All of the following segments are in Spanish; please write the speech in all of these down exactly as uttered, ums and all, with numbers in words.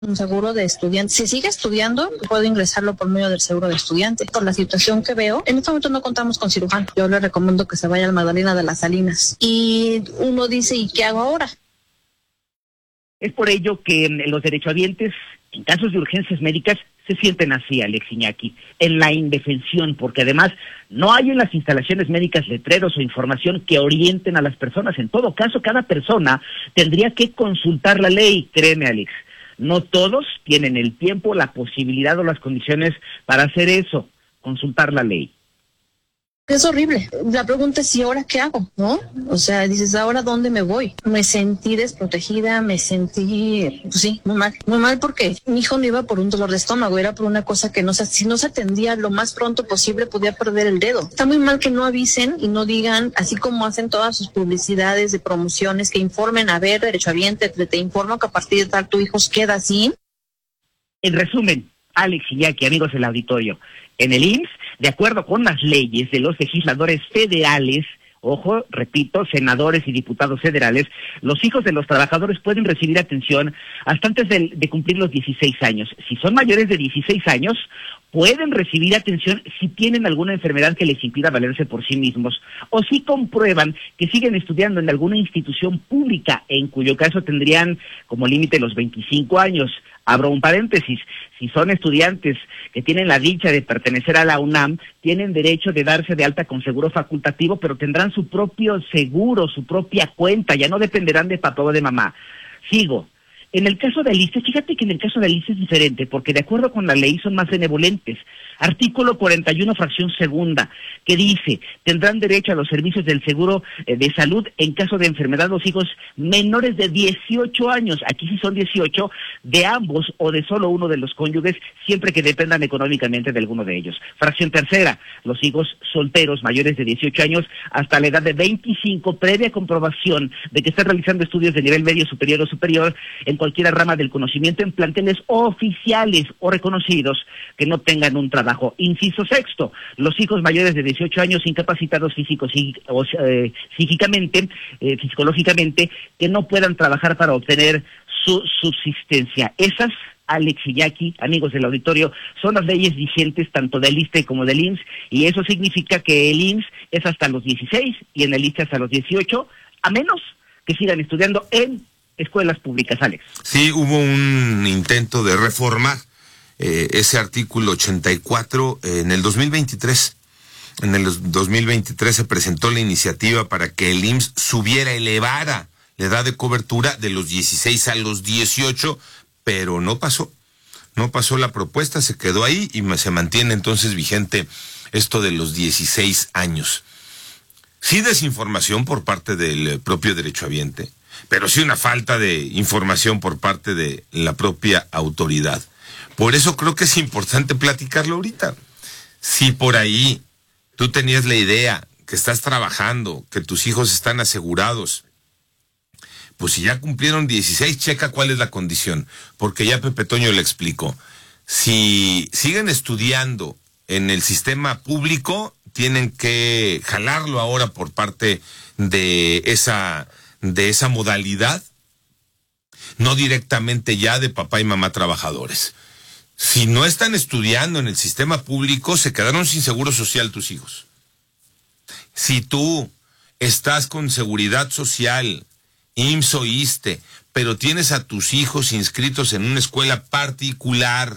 un seguro de estudiante. Si sigue estudiando, puedo ingresarlo por medio del seguro de estudiante. Por la situación que veo, en este momento no contamos con cirujano. Yo le recomiendo que se vaya al Magdalena de las Salinas. Y uno dice, ¿y qué hago ahora? Es por ello que los derechohabientes, en casos de urgencias médicas, se sienten así, Alex Iñaki, en la indefensión, porque además no hay en las instalaciones médicas letreros o información que orienten a las personas. En todo caso, cada persona tendría que consultar la ley, créeme, Alex. No todos tienen el tiempo, la posibilidad o las condiciones para hacer eso, consultar la ley. Es horrible. La pregunta es, ¿y ahora qué hago? ¿No? O sea, dices, ¿ahora dónde me voy? Me sentí desprotegida, me sentí, pues sí, muy mal. Muy mal porque mi hijo no iba por un dolor de estómago, era por una cosa que no se, si no se atendía lo más pronto posible, podía perder el dedo. Está muy mal que no avisen y no digan, así como hacen todas sus publicidades de promociones, que informen, a ver, derechohabiente, te, te informo que a partir de tal tu hijo queda así. En resumen, Alex Iñaki, amigos del auditorio, en el I M S S, de acuerdo con las leyes de los legisladores federales, ojo, repito, senadores y diputados federales, los hijos de los trabajadores pueden recibir atención hasta antes de, de cumplir los dieciséis años. Si son mayores de dieciséis años, pueden recibir atención si tienen alguna enfermedad que les impida valerse por sí mismos, o si comprueban que siguen estudiando en alguna institución pública, en cuyo caso tendrían como límite los veinticinco años. Abro un paréntesis, si son estudiantes que tienen la dicha de pertenecer a la UNAM, tienen derecho de darse de alta con seguro facultativo, pero tendrán su propio seguro, su propia cuenta, ya no dependerán de papá o de mamá. Sigo. En el caso del I S S S, fíjate que en el caso del I S S S es diferente, porque de acuerdo con la ley son más benevolentes. Artículo cuarenta y uno, fracción segunda, que dice, tendrán derecho a los servicios del seguro eh, de salud en caso de enfermedad los hijos menores de dieciocho años, aquí sí son dieciocho, de ambos o de solo uno de los cónyuges, siempre que dependan económicamente de alguno de ellos. Fracción tercera, los hijos solteros mayores de dieciocho años hasta la edad de veinticinco, previa comprobación de que están realizando estudios de nivel medio superior o superior en cualquier rama del conocimiento en planteles oficiales o reconocidos que no tengan un trabajo. Inciso sexto, los hijos mayores de dieciocho años incapacitados físicos o eh, psíquicamente, eh, psicológicamente, que no puedan trabajar para obtener su subsistencia. Esas, Alex Iñaki, amigos del auditorio, son las leyes vigentes tanto del I S S S T E como del I M S S, y eso significa que el I M S S es hasta los dieciséis y en el I S S S hasta los dieciocho, a menos que sigan estudiando en escuelas públicas, Alex. Sí, hubo un intento de reformar eh, ese artículo ochenta y cuatro eh, en el dos mil veintitrés. En el dos mil veintitrés se presentó la iniciativa para que el I M S S subiera, elevara la edad de cobertura de los dieciséis a los dieciocho, pero no pasó. No pasó la propuesta, se quedó ahí y se mantiene entonces vigente esto de los dieciséis años. Sí, desinformación por parte del propio derechohabiente, pero sí una falta de información por parte de la propia autoridad. Por eso creo que es importante platicarlo ahorita. Si por ahí tú tenías la idea que estás trabajando, que tus hijos están asegurados, pues si ya cumplieron dieciséis, checa cuál es la condición, porque ya Pepe Toño le explicó. Si siguen estudiando en el sistema público, tienen que jalarlo ahora por parte de esa, de esa modalidad, no directamente ya de papá y mamá trabajadores. Si no están estudiando en el sistema público, se quedaron sin seguro social tus hijos. Si tú estás con seguridad social, I M S S o I S S S T E, pero tienes a tus hijos inscritos en una escuela particular,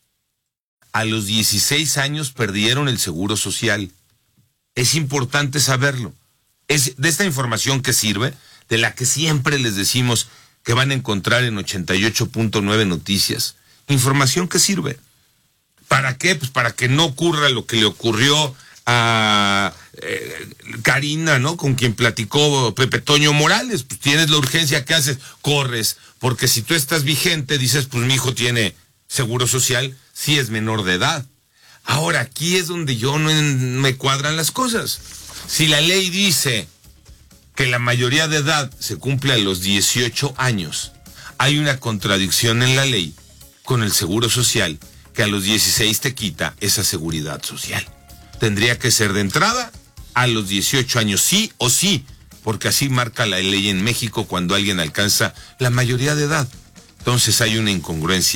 a los dieciséis años perdieron el seguro social. Es importante saberlo. Es de esta información que sirve, de la que siempre les decimos que van a encontrar en ochenta y ocho punto nueve Noticias. Información que sirve. ¿Para qué? Pues para que no ocurra lo que le ocurrió a eh, Karina, ¿no? Con quien platicó Pepe Toño Morales. Pues tienes la urgencia, ¿qué haces? Corres, porque si tú estás vigente, dices, pues mi hijo tiene seguro social, si es menor de edad. Ahora, aquí es donde yo no en, me cuadran las cosas. Si la ley dice que la mayoría de edad se cumple a los dieciocho años, hay una contradicción en la ley con el seguro social, que a los dieciséis te quita esa seguridad social. Tendría que ser de entrada a los dieciocho años, sí o sí, porque así marca la ley en México cuando alguien alcanza la mayoría de edad. Entonces hay una incongruencia